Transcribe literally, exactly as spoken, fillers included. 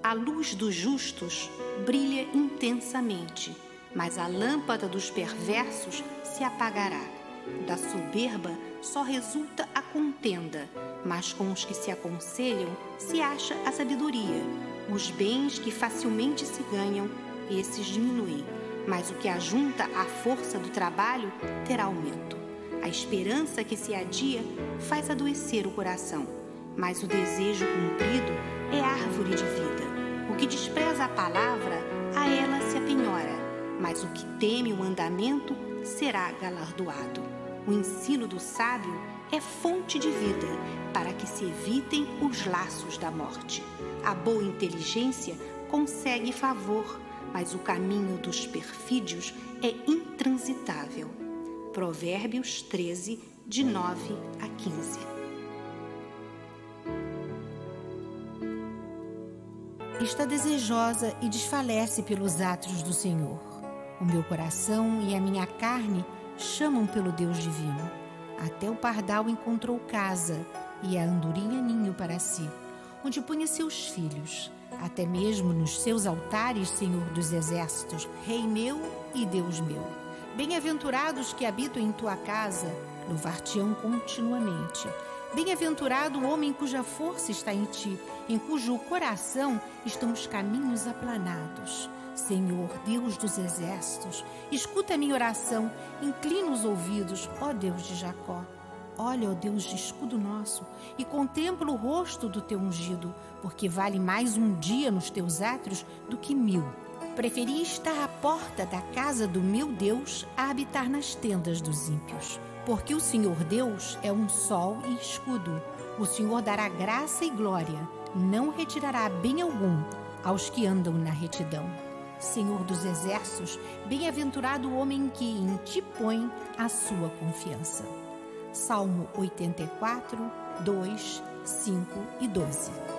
A luz dos justos brilha intensamente, mas a lâmpada dos perversos se apagará. Da soberba só resulta a contenda, mas com os que se aconselham se acha a sabedoria. Os bens que facilmente se ganham, esses diminuem, mas o que ajunta à força do trabalho terá aumento. A esperança que se adia faz adoecer o coração, mas o desejo cumprido é árvore de vida. O que despreza a palavra, a ela se apenhora, mas o que teme o mandamento será galardoado. O ensino do sábio é fonte de vida, para que se evitem os laços da morte. A boa inteligência consegue favor, mas o caminho dos perfídios é intransitável. Provérbios treze, de nove a quinze. Está desejosa e desfalece pelos atos do Senhor. O meu coração e a minha carne chamam pelo Deus divino. Até o pardal encontrou casa e a andorinha ninho para si, onde punha seus filhos. Até mesmo nos seus altares, Senhor dos exércitos, Rei meu e Deus meu. Bem-aventurados que habitam em tua casa, louvar-te-ão continuamente. Bem-aventurado o homem cuja força está em ti, em cujo coração estão os caminhos aplanados. Senhor, Deus dos exércitos, escuta a minha oração, inclina os ouvidos, ó Deus de Jacó. Olha, ó Deus de escudo nosso, e contempla o rosto do teu ungido, porque vale mais um dia nos teus átrios do que mil. Preferi estar à porta da casa do meu Deus a habitar nas tendas dos ímpios. Porque o Senhor Deus é um sol e escudo. O Senhor dará graça e glória, não retirará bem algum aos que andam na retidão. Senhor dos exércitos, bem-aventurado o homem que em ti põe a sua confiança. Salmo oitenta e quatro, dois, cinco e doze.